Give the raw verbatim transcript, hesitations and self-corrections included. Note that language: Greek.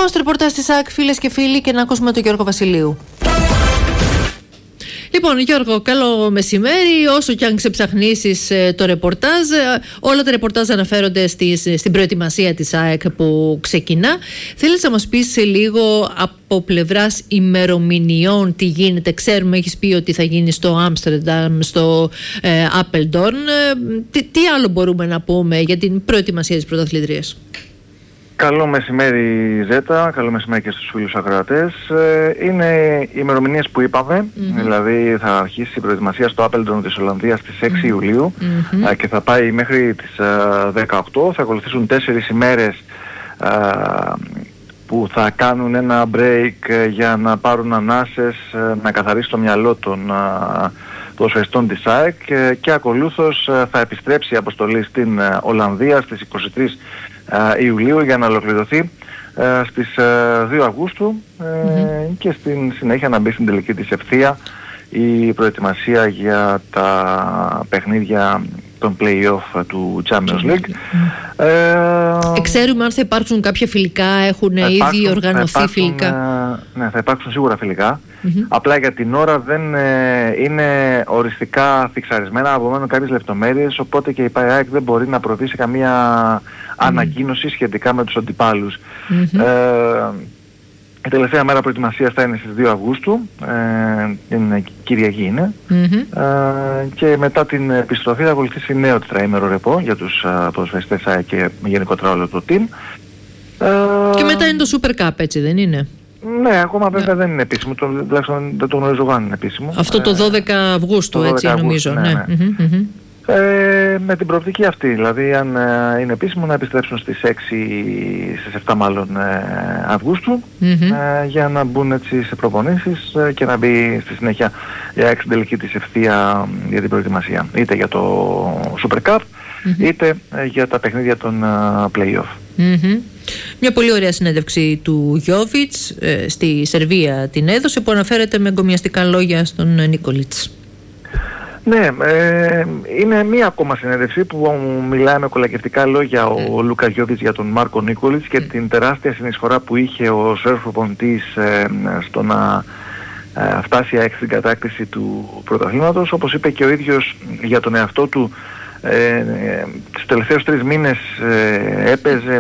Πάμε στο ρεπορτάζ της ΑΕΚ, φίλες και φίλοι, και να ακούσουμε τον Γιώργο Βασιλείου. Λοιπόν, Γιώργο, καλό μεσημέρι. Όσο και αν ξεψαχνίσεις το ρεπορτάζ, όλα τα ρεπορτάζ αναφέρονται στις, στην προετοιμασία της ΑΕΚ που ξεκινά. Θέλεις να μας πεις λίγο από πλευράς ημερομηνιών τι γίνεται? Ξέρουμε, έχεις πει ότι θα γίνει στο Άμστερνταμ, στο ε, Apeldoorn. Τι, τι άλλο μπορούμε να πούμε για την προετοιμασία της πρωταθλητρίας? Καλό μεσημέρι, Ζέτα, καλό μεσημέρι και στους φίλους ακροατές. Είναι οι ημερομηνίες που είπαμε, mm-hmm. δηλαδή θα αρχίσει η προετοιμασία στο Apeldoorn της Ολλανδίας στις έξι mm-hmm. Ιουλίου mm-hmm. και θα πάει μέχρι τις δεκαοκτώ. Θα ακολουθήσουν τέσσερις ημέρες που θα κάνουν ένα break για να πάρουν ανάσες, να καθαρίσει το μυαλό των ποδοσφαιριστών της ΑΕΚ και, και ακολούθως θα επιστρέψει η αποστολή στην Ολλανδία στις είκοσι τρεις Ιουλίου για να ολοκληρωθεί στις δύο Αυγούστου mm-hmm. και στην συνέχεια να μπει στην τελική της ευθεία η προετοιμασία για τα παιχνίδια των play-off του Champions League. Mm-hmm. Ε, Ξέρουμε αν θα υπάρξουν κάποια φιλικά, έχουν υπάρξουν, ήδη οργανωθεί θα υπάρξουν, φιλικά? Ε, ναι, θα υπάρξουν σίγουρα φιλικά. Mm-hmm. Απλά για την ώρα δεν ε, είναι οριστικά φιξαρισμένα, απομένουν κάποιες λεπτομέρειες, οπότε και η ΠΑΕΑΕΚ δεν μπορεί να προβεί σε καμία mm-hmm. ανακοίνωση σχετικά με τους αντιπάλους. Mm-hmm. Ε, η τελευταία μέρα προετοιμασίας θα είναι στις δύο Αυγούστου, ε, την Κυριακή είναι, mm-hmm. ε, και μετά την επιστροφή θα ακολουθήσει νέο τετραήμερο ρεπό για τους uh, ποδοσφαιριστές και γενικότερα όλο το team. Ε, και μετά είναι το Super Cup, έτσι δεν είναι? Ναι, ακόμα βέβαια yeah. δεν είναι επίσημο, το, τουλάχιστον δεν το γνωρίζω αν είναι επίσημο. Αυτό το δώδεκα Αυγούστου, το έτσι Αυγούστου, νομίζω. Ναι, ναι. Mm-hmm, mm-hmm. Ε, με την προοπτική αυτή, δηλαδή αν ε, είναι επίσημο να επιστρέψουν στις έξι, στις επτά μάλλον ε, Αυγούστου mm-hmm. ε, για να μπουν έτσι σε προπονήσεις ε, και να μπει στη συνέχεια για έξι τελική της ευθεία για την προετοιμασία, είτε για το Super Cup mm-hmm. είτε ε, για τα παιχνίδια των ε, play-off. Mm-hmm. Μια πολύ ωραία συνέντευξη του Γιόβιτς ε, στη Σερβία την έδωσε, που αναφέρεται με εγκομιαστικά λόγια στον Νίκολιτς. Ναι, ε, είναι μία ακόμα συνέντευξη που μιλάει με κολακευτικά λόγια ο mm. Λούκα Γιόβιτς για τον Μάρκο Νίκολιτς και mm. την τεράστια συνεισφορά που είχε ο Σέρβος προπονητής ε, στο να ε, φτάσει έξι στην κατάκτηση του πρωταθλήματος. Όπως είπε και ο ίδιος για τον εαυτό του, ε, ε, τους τελευταίους τρεις μήνες ε, έπαιζε